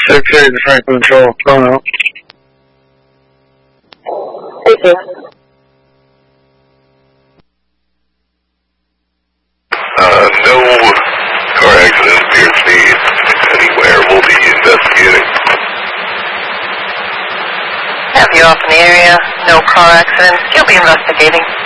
6-8 to Franklin Control, going out. Thank you. No car accident appears to be anywhere. We'll be investigating. Have you off in the area? No car accidents. You'll be investigating.